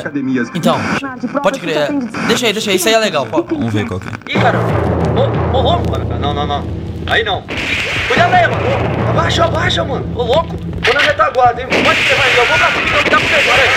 academias. Então, pode crer. Deixa aí, isso aí é legal. Vamos ver qual que é. Ih, cara. Ô, louco, mano. Não. Aí não. Cuidado aí, mano. Abaixa, mano. Ô, louco. Tô na retaguarda, hein? Pode levar aí. Eu vou pra cima, eu vou dar pro melhor aí.